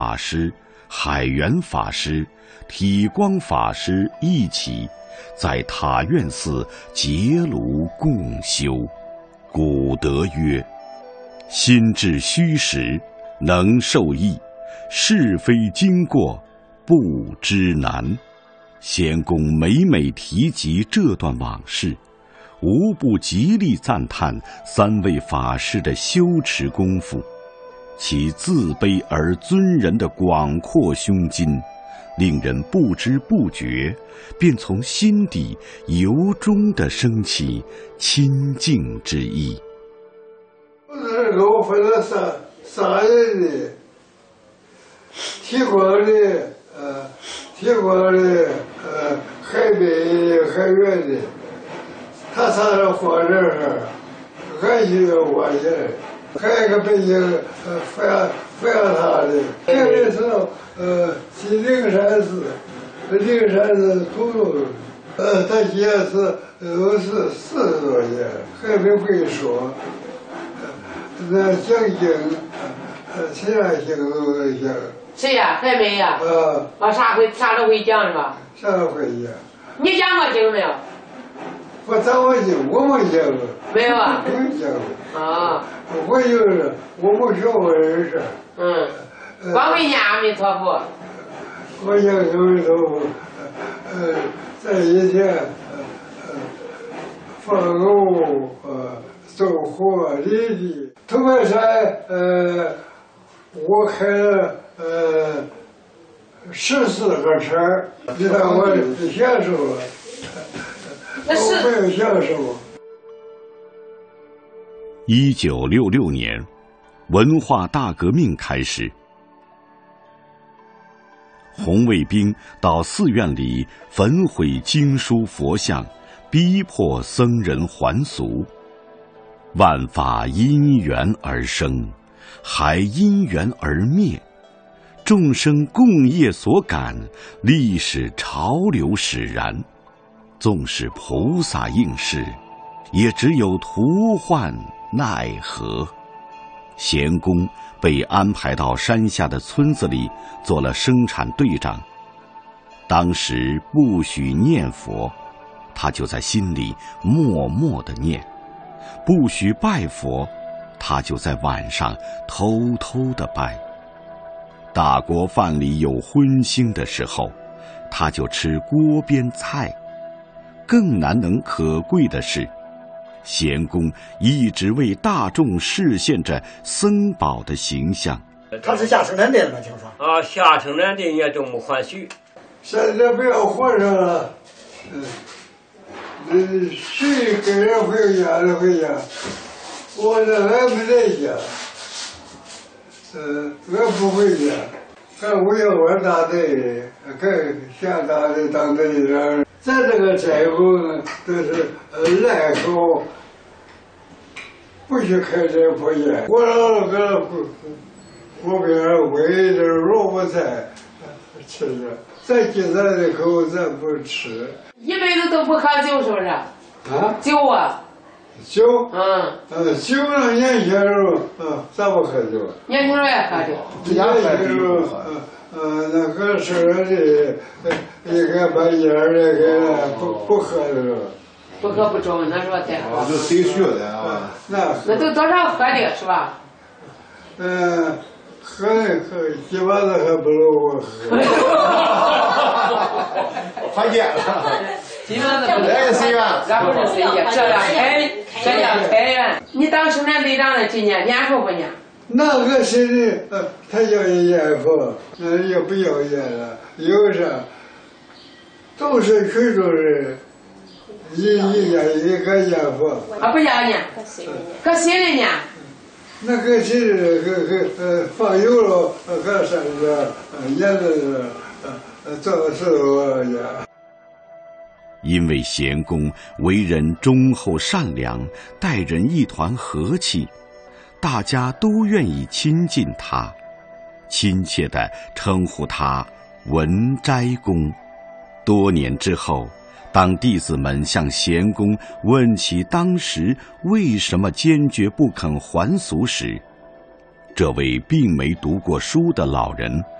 法师、海源法师、体光法师一起在塔院寺结庐共修。古德曰：心至虚实，能受益；是非经过，不知难。贤公每每提及这段往事，无不极力赞叹三位法师的修持功夫，其自卑而尊人的广阔胸襟，令人不知不觉便从心底由衷地升起亲近之意。 我分了三人的，提光的，海北海源的，他上了火车上，俺就我去，还有个北京扶阳塔的，这个是西灵山寺，灵山寺土路，他今年是40多年，还没会说，那讲经，其他经都能讲。 谁呀？还没呀？啥都会讲是吧？ 啥都会讲。 你讲过经没有？ 我讲过经，我没讲过。 没有啊？ 没讲过。 啊。 我就是我没学过人事。 光会念阿弥陀佛。 我念阿弥陀佛，在以前，放牛，种活犁地。头白山，我开了14个车，你看我享受了，我没有享受。 1966年，文化大革命开始，红卫兵到寺院里焚毁经书佛像，逼迫僧人还俗。万法因缘而生，还因缘而灭，众生共业所感，历史潮流使然。纵使菩萨应是，也只有徒唤奈何。贤公被安排到山下的村子里做了生产队长。当时不许念佛，他就在心里默默地念；不许拜佛，他就在晚上偷偷地拜。大锅饭里有荤腥的时候，他就吃锅边菜。更难能可贵的是，贤公一直为大众示现着僧宝的形象。 他是下生产队的吗？听说下生产队也都没还许。 现在不要和尚了，谁跟人回家就回家，我这俺没在家，俺不回家，俺我要玩大队，跟下大队当队长。咱这个斋后呢，都是赖口，不许开斋破烟。我老搁锅边煨点萝卜菜吃着，咱今咱的口咱不吃。 一辈子都不喝酒是不是？酒啊。 酒。酒呢，年轻时候咱不喝酒。 年轻时候也喝酒。 年轻时候那个生产队应该把烟那个不喝的时候。 不喝不中，那说太好。 就谁学的啊？ 那都多少喝的是吧？ 喝基本上还不如我喝。 还见了。 基本上不来随缘， 咱不是随缘，这样开源。你当生产队长的几年？念佛不念？ 那个谁他要念佛，也不要念了，有啥？都是群众人，一念一个念佛。 不要念，搁心里念。 那个谁放油了，搁山上念的做事呀。 因为贤公为人忠厚善良，待人一团和气，大家都愿意亲近他，亲切地称呼他文斋公。多年之后，当弟子们向贤公问起当时为什么坚决不肯还俗时， 这位并没读过书的老人